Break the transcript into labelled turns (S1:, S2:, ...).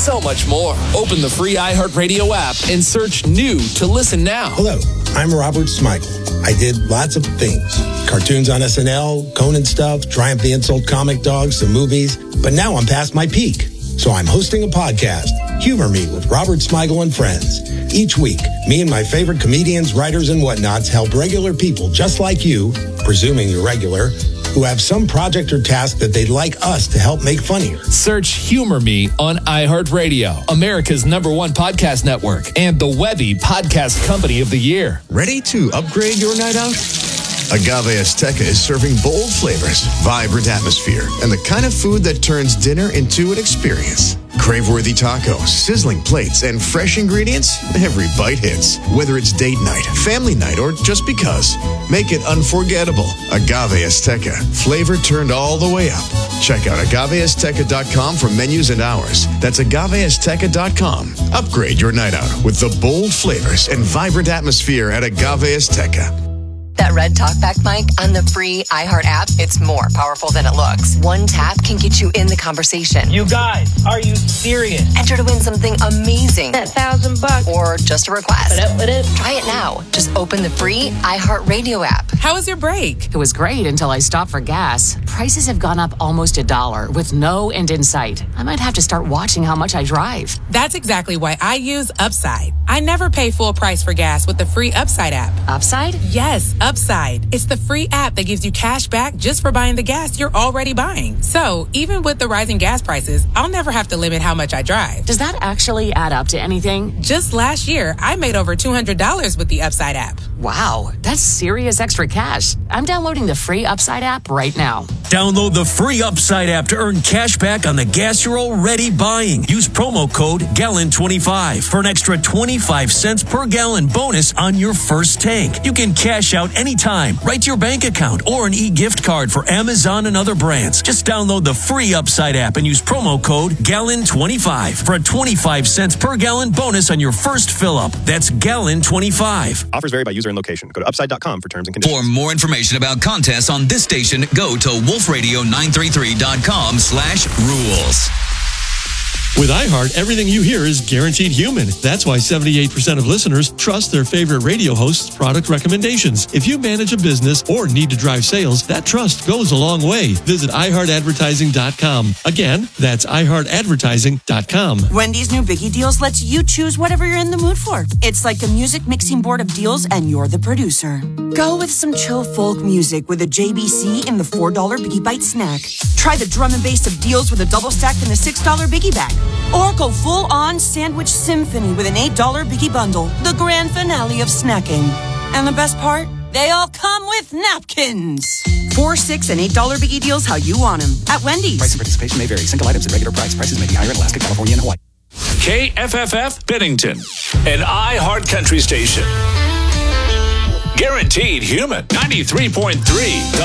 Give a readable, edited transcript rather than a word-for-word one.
S1: so much more. Open the free iHeartRadio app and search new to listen now.
S2: Hello, I'm Robert Smigel. I did lots of things. Cartoons on SNL, Conan stuff, Triumph the Insult Comic Dogs, some movies. But now I'm past my peak. So I'm hosting a podcast, Humor Me with Robert Smigel and Friends. Each week, me and my favorite comedians, writers, and whatnots help regular people just like you, presuming you're regular, who have some project or task that they'd like us to help make funnier.
S1: Search Humor Me on iHeartRadio, America's #1 podcast network, and the Webby Podcast Company of the Year.
S3: Ready to upgrade your night out? Agave Azteca is serving bold flavors, vibrant atmosphere, and the kind of food that turns dinner into an experience. Crave-worthy tacos, sizzling plates, and fresh ingredients? Every bite hits. Whether it's date night, family night, or just because. Make it unforgettable. Agave Azteca. Flavor turned all the way up. Check out agaveazteca.com for menus and hours. That's agaveazteca.com. Upgrade your night out with the bold flavors and vibrant atmosphere at Agave Azteca.
S4: That red talkback mic on the free iHeart app, it's more powerful than it looks. One tap can get you in the conversation.
S5: You guys, are you serious?
S4: Enter to win something amazing.
S5: That $1,000.
S4: Or just a request.
S5: What up?
S4: Try it now. Just open the free iHeart Radio app.
S6: How was your break?
S7: It was great until I stopped for gas. Prices have gone up almost $1 with no end in sight. I might have to start watching how much I drive.
S6: That's exactly why I use Upside. I never pay full price for gas with the free Upside app.
S7: Upside?
S6: Yes, Upside. It's the free app that gives you cash back just for buying the gas you're already buying. So even with the rising gas prices, I'll never have to limit how much I drive.
S7: Does that actually add up to anything?
S6: Just last year, I made over $200 with the Upside app.
S7: Wow, that's serious extra cash. I'm downloading the free Upside app right now.
S8: Download the free Upside app to earn cash back on the gas you're already buying. Use promo code GALLON25 for an extra 25 cents per gallon bonus on your first tank. You can cash out anytime, right to your bank account, or an e-gift card for Amazon and other brands. Just download the free Upside app and use promo code GALLON25 for a 25 cents per gallon bonus on your first fill-up. That's GALLON25.
S9: Offers vary by user and location. Go to upside.com for terms and conditions.
S10: For more information about contests on this station, go to wolfradio933.com/rules.
S11: With iHeart, everything you hear is guaranteed human. That's why 78% of listeners trust their favorite radio host's product recommendations. If you manage a business or need to drive sales, that trust goes a long way. Visit iHeartAdvertising.com. Again, that's iHeartAdvertising.com.
S12: Wendy's new Biggie Deals lets you choose whatever you're in the mood for. It's like a music mixing board of deals, and you're the producer. Go with some chill folk music with a JBC in the $4 Biggie Bite snack. Try the drum and bass of deals with a double stack in the $6 Biggie Bag. Or go full-on sandwich symphony with an $8 Biggie Bundle, the grand finale of snacking. And the best part? They all come with napkins. $4, $6, and $8 Biggie Deals how you want them. At Wendy's.
S13: Price and participation may vary. Single items at regular price. Prices may be higher in Alaska, California, and Hawaii.
S14: KFFF Bennington, an iHeart country station. Guaranteed human. 93.3